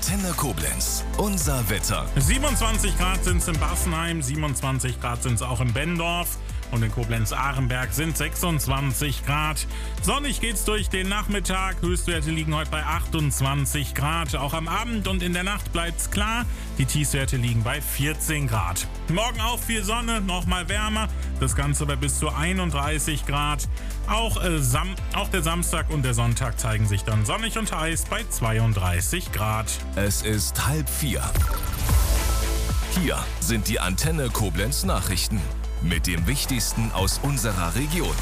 Antenne Koblenz. Unser Wetter. 27 Grad sind es in Bassenheim, 27 Grad sind es auch in Benndorf. Und in Koblenz-Arenberg sind 26 Grad. Sonnig geht's durch den Nachmittag. Höchstwerte liegen heute bei 28 Grad. Auch am Abend und in der Nacht bleibt's klar. Die Tiefstwerte liegen bei 14 Grad. Morgen auch viel Sonne, nochmal wärmer. Das Ganze bei bis zu 31 Grad. Auch der Samstag und der Sonntag zeigen sich dann sonnig und heiß bei 32 Grad. Es ist 3:30. Hier sind die Antenne Koblenz Nachrichten. Mit dem Wichtigsten aus unserer Region.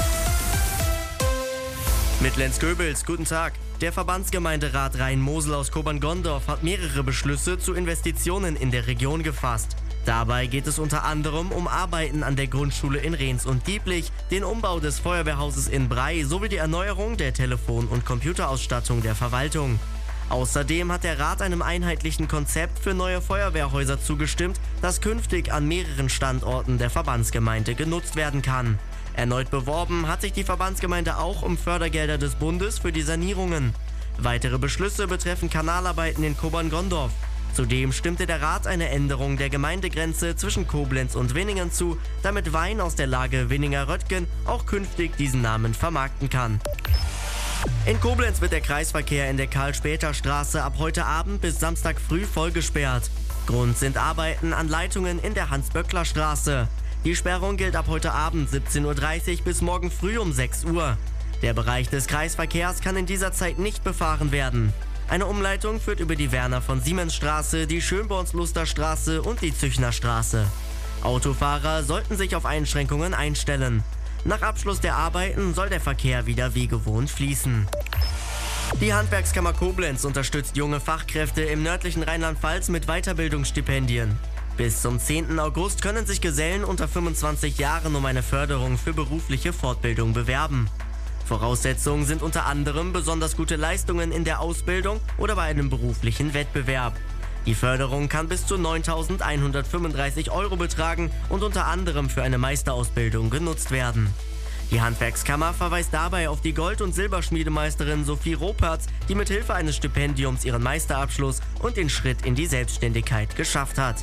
Mit Lenz Goebels, guten Tag. Der Verbandsgemeinderat Rhein-Mosel aus Kobern-Gondorf hat mehrere Beschlüsse zu Investitionen in der Region gefasst. Dabei geht es unter anderem um Arbeiten an der Grundschule in Rehns und Dieblich, den Umbau des Feuerwehrhauses in Brey sowie die Erneuerung der Telefon- und Computerausstattung der Verwaltung. Außerdem hat der Rat einem einheitlichen Konzept für neue Feuerwehrhäuser zugestimmt, das künftig an mehreren Standorten der Verbandsgemeinde genutzt werden kann. Erneut beworben hat sich die Verbandsgemeinde auch um Fördergelder des Bundes für die Sanierungen. Weitere Beschlüsse betreffen Kanalarbeiten in Kobern-Gondorf. Zudem stimmte der Rat eine Änderung der Gemeindegrenze zwischen Koblenz und Winningen zu, damit Wein aus der Lage Winninger-Röttgen auch künftig diesen Namen vermarkten kann. In Koblenz wird der Kreisverkehr in der Karl-Später-Straße ab heute Abend bis Samstag früh voll gesperrt. Grund sind Arbeiten an Leitungen in der Hans-Böckler-Straße. Die Sperrung gilt ab heute Abend 17:30 Uhr bis morgen früh um 6 Uhr. Der Bereich des Kreisverkehrs kann in dieser Zeit nicht befahren werden. Eine Umleitung führt über die Werner-von-Siemens-Straße, die Schönborns-Luster-Straße und die Züchner-Straße. Autofahrer sollten sich auf Einschränkungen einstellen. Nach Abschluss der Arbeiten soll der Verkehr wieder wie gewohnt fließen. Die Handwerkskammer Koblenz unterstützt junge Fachkräfte im nördlichen Rheinland-Pfalz mit Weiterbildungsstipendien. Bis zum 10. August können sich Gesellen unter 25 Jahren um eine Förderung für berufliche Fortbildung bewerben. Voraussetzungen sind unter anderem besonders gute Leistungen in der Ausbildung oder bei einem beruflichen Wettbewerb. Die Förderung kann bis zu 9.135 € betragen und unter anderem für eine Meisterausbildung genutzt werden. Die Handwerkskammer verweist dabei auf die Gold- und Silberschmiedemeisterin Sophie Ropertz, die mit Hilfe eines Stipendiums ihren Meisterabschluss und den Schritt in die Selbstständigkeit geschafft hat.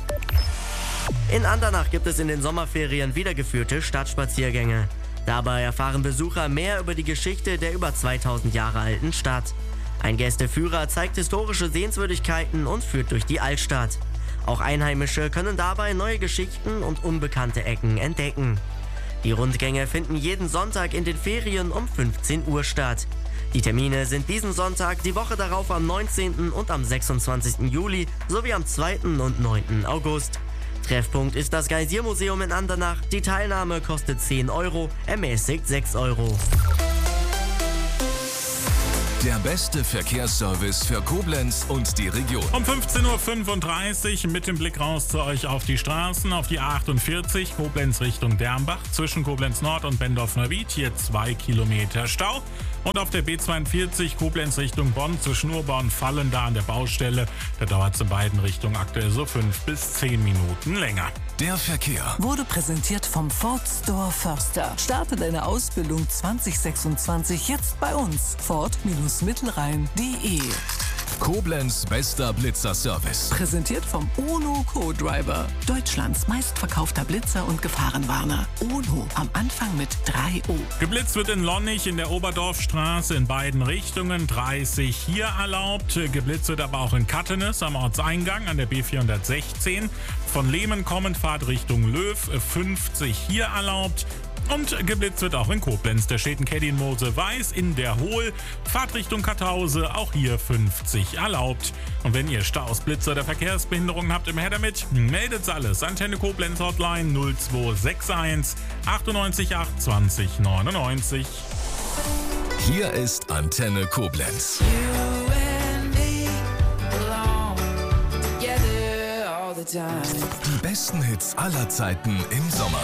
In Andernach gibt es in den Sommerferien wiedergeführte Stadtspaziergänge. Dabei erfahren Besucher mehr über die Geschichte der über 2000 Jahre alten Stadt. Ein Gästeführer zeigt historische Sehenswürdigkeiten und führt durch die Altstadt. Auch Einheimische können dabei neue Geschichten und unbekannte Ecken entdecken. Die Rundgänge finden jeden Sonntag in den Ferien um 15 Uhr statt. Die Termine sind diesen Sonntag, die Woche darauf am 19. und am 26. Juli sowie am 2. und 9. August. Treffpunkt ist das Geysirmuseum in Andernach. Die Teilnahme kostet 10 €, ermäßigt 6 €. Der beste Verkehrsservice für Koblenz und die Region. Um 15:35 Uhr mit dem Blick raus zu euch auf die Straßen, auf die A48 Koblenz Richtung Dernbach, zwischen Koblenz Nord und Benndorf-Neuwied, hier 2 Kilometer Stau. Und auf der B42 Koblenz Richtung Bonn, zwischen Urban und Fallen, da an der Baustelle, da dauert es in beiden Richtungen aktuell so 5 bis 10 Minuten länger. Der Verkehr Wurde präsentiert vom Ford Store Förster. Starte deine Ausbildung 2026 jetzt bei uns. Ford-Mittelrhein.de. Koblenz bester Blitzerservice. Präsentiert vom UNO Co-Driver. Deutschlands meistverkaufter Blitzer und Gefahrenwarner. UNO am Anfang mit 3 O. Geblitzt wird in Lonnig in der Oberdorfstraße in beiden Richtungen, 30 hier erlaubt. Geblitzt wird aber auch in Kattenes am Ortseingang an der B416. Von Lehmen kommend Fahrt Richtung Löw, 50 hier erlaubt. Und geblitzt wird auch in Koblenz, der Schäden-Kedin Mosel-Weiß in der Hohl, Fahrt Richtung Karthause, auch hier 50 erlaubt. Und wenn ihr Staus, Blitze oder Verkehrsbehinderungen habt, immer her damit, meldet alles. Antenne Koblenz Hotline 0261 98 8 20 99. Hier ist Antenne Koblenz. Die besten Hits aller Zeiten im Sommer.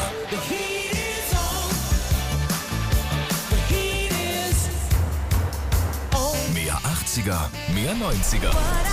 Mehr 80er, mehr 90er.